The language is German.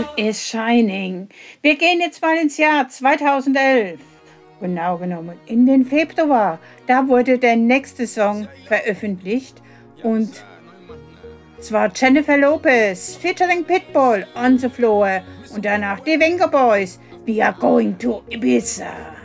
Sun is Shining. Wir gehen jetzt mal ins Jahr 2011. Genau genommen in den Februar. Da wurde der nächste Song veröffentlicht. Und zwar Jennifer Lopez featuring Pitbull on the Floor. Und danach die Venga Boys. We are going to Ibiza.